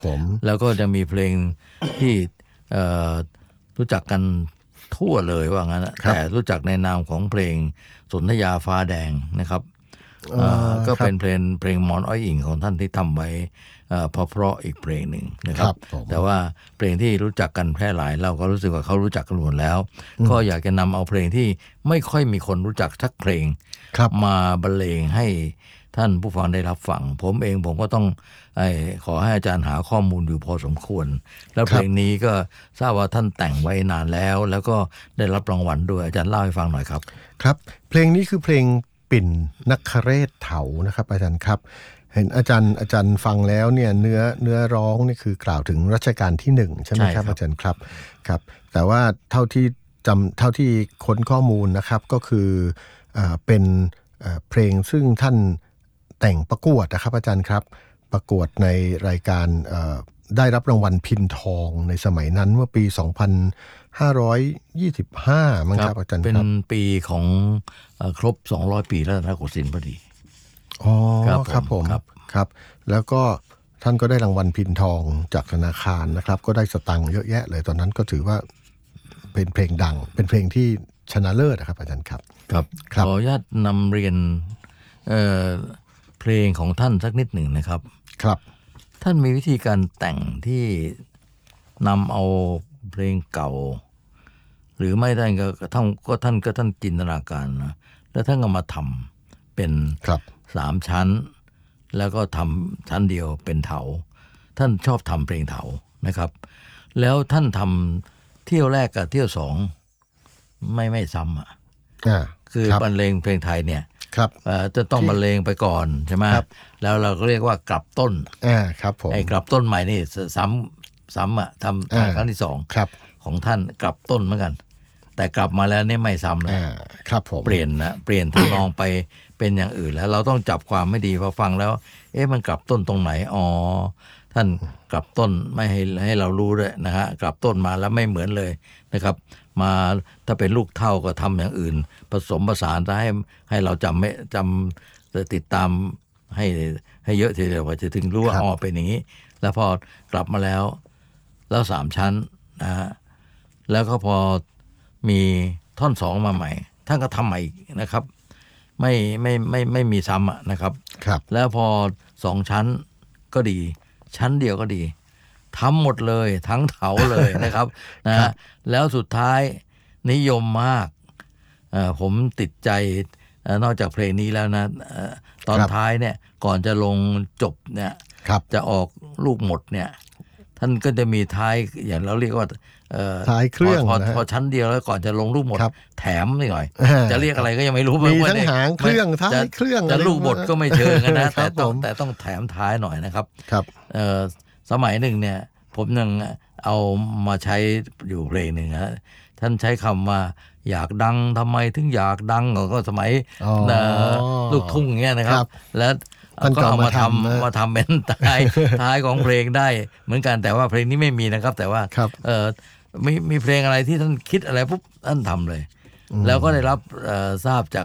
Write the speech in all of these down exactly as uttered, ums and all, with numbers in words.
ผมแล้วก็จะมีเพลงที่รู้จักกันทั่วเลยว่างั้นแต่รู้จักในนามของเพลงสนธยาฟ้าแดงนะครับก็เป็นเพลงเพลงหมอนอ้อยอิงของท่านที่ทำไว้เพราะเพราะอีกเพลงหนึ่งนะครับแต่ว่าเพลงที่รู้จักกันแพร่หลายเราก็รู้สึกว่าเขารู้จักกันหมดแล้วก็อยากจะนำเอาเพลงที่ไม่ค่อยมีคนรู้จักสักเพลงมาบรรเลงให้ท่านผู้ฟังได้รับฟังผมเองผมก็ต้องขอให้อาจารย์หาข้อมูลอยู่พอสมควรแล้วเพลงนี้ก็ทราบว่าท่านแต่งไว้นานแล้วแล้วก็ได้รับรางวัลด้วยอาจารย์เล่าให้ฟังหน่อยครับครับเพลงนี้คือเพลงปิ่นนคเรศเถานะครับอาจารย์ครับเห็นอาจารย์อาจารย์ฟังแล้วเนี่ยเนื้อเนื้อร้องนี่คือกล่าวถึงรัชกาลที่หนึ่งใช่ไหมครับอาจารย์ครับครับแต่ว่าเท่าที่จำเท่าที่ค้นข้อมูลนะครับก็คืออ่าเป็นเพลงซึ่งท่านแต่งประกวดนะครับอาจารย์ครับประกวดในรายการได้รับรางวัลพินทองในสมัยนั้นเมื่อปีสองพันห้าร้อยยี่สิบห้ามั้งครับอาจารย์ครับเป็นปีของครบสองร้อยปีรัตนโกสินทร์พอดีอ๋อครับผมครับแล้วก็ท่านก็ได้รางวัลพินทองจากธนาคารนะครับก็ได้สตังค์เยอะแยะเลยตอนนั้นก็ถือว่าเป็นเพลงดังเป็นเพลงที่ชนะเลิศนะครับอาจารย์ครับครับขออนุญาตนำเรียนเอ่อเพลงของท่านสักนิดหนึ่งนะครับครับท่านมีวิธีการแต่งที่นำเอาเพลงเก่าหรือไม่ได้ก็ท่านก็ท่านก็ท่านจินตนาการนะแล้วท่านก็มาทำเป็นสามชั้นแล้วก็ทำชั้นเดียวเป็นเถาท่านชอบทำเพลงเถานะครับแล้วท่านทำเที่ยวแรกกับเที่ยวสองไม่ไม่ซ้ำอ่ะคือบรรเลงเพลงไทยเนี่ยจะต้องบรรเลงไปก่อนใช่ไหมแล้วเราก็เรียกว่ากลับต้นไอ้กลับต้นใหม่นี่ซ้ำซ้ำอ่ะทำครั้งที่สองของท่านกลับต้นเหมือนกันแต่กลับมาแล้วนี่ไม่ซ้ำแล้วเปลี่ยนนะเปลี่ยนทำนองไปเป็นอย่างอื่นแล้วเราต้องจับความไม่ดีพอฟังแล้วเอ๊ะมันกลับต้นตรงไหนอ๋อท่านกลับต้นไม่ให้ให้เรารู้ด้วยนะฮะกลับต้นมาแล้วไม่เหมือนเลยนะครับมาถ้าเป็นลูกเท่าก็ทำอย่างอื่นผสมผสานให้ให้เราจำไม่จำติดตามให้ให้เยอะทีเดียวกว่าจะถึงรู้ว่าอ๋อเป็นอย่างนี้แล้วพอกลับมาแล้วแล้วสามชั้นนะฮะแล้วก็พอมีท่อนสองมาใหม่ท่านก็ทำใหม่อีกนะครับไม่ไม่ไม่ไม่มีซ้ำนะครับแล้วพอสองชั้นก็ดีชั้นเดียวก็ดีทำหมดเลยทั้งเถาเลยนะครับนะฮะแล้วสุดท้ายนิยมมากผมติดใจนอกจากเพลงนี้แล้วนะตอนท้ายเนี่ยก่อนจะลงจบเนี่ยจะออกลูกหมดเนี่ยท่านก็จะมีท้ายอย่างเราเรียกว่าท้ายเครื่องพอพอชั้นเดียวแล้วก่อนจะลงลูกหมดแถมนิดหน่อยจะเรียกอะไรก็ยังไม่รู้มีทั้งหางเครื่องท้ายเครื่องจะลูกหมดก็ไม่เชิงนะแต่ต้องแต่ต้องแถมท้ายหน่อยนะครับสมัยหนึ่งเนี่ยผมยังเอามาใช้อยู่เพลงหนึ่งนะท่านใช้คำว่าอยากดังทำไมถึงอยากดังก็สมัยลูกทุ่งเงี้ยนะครับแล้วก็เอามาทำมาทำเป็นท้ายท้ายของเพลงได้เหมือนกันแต่ว่าเพลงนี้ไม่มีนะครับแต่ว่าเออมีมีเพลงอะไรที่ท่านคิดอะไรปุ๊บท่านทำเลยแล้วก็ได้รับทราบจาก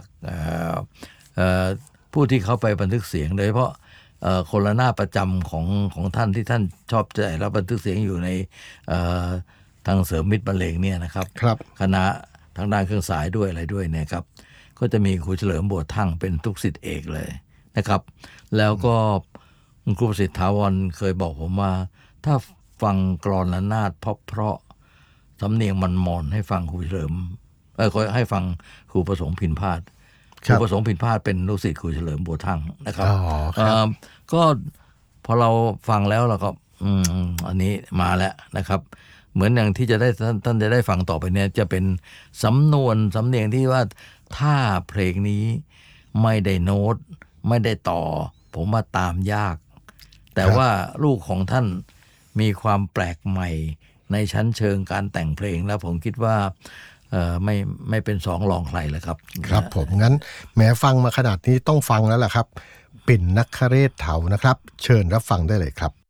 ผู้ที่เขาไปบันทึกเสียงโดยเฉพาะคนละหน้าประจำของของท่านที่ท่านชอบใจรับบันทึกเสียงอยู่ในทางเสริมมิตรบรรเลงเนี่ยนะครับคณะทางด้านเครื่องสายด้วยอะไรด้วยเนี่ยครับก็จะมีครูเฉลิมบัวทั่งเป็นทุกศิษย์เอกเลยนะครับแล้วก็ครูประสิทธิ์ถาวรเคยบอกผมว่าถ้าฟังกลอนระนาดเพราะเพราะสำเนียงมันมอนให้ฟังครูเฉลิมเออให้ฟังครูประสงค์พินพาทครูประสงค์พินพาทเป็นลูกศิษย์ครูเฉลิมบัวทั่งนะครับก็พอเราฟังแล้วเราก็อืมอันนี้มาแล้วนะครับเหมือนอย่างที่จะได้ท่านท่านจะได้ฟังต่อไปเนี่ยจะเป็นสำนวนสำเนียงที่ว่าถ้าเพลงนี้ไม่ได้โน้ตไม่ได้ต่อผมว่าตามยากแต่ว่าลูกของท่านมีความแปลกใหม่ในชั้นเชิงการแต่งเพลงแล้วผมคิดว่าเอ่อไม่ไม่เป็นสองรองใครแล้วครับครับผมงั้นแม้ฟังมาขนาดนี้ต้องฟังแล้วล่ะครับปิ่นนคเรศเถานะครับเชิญรับฟังได้เลยครับ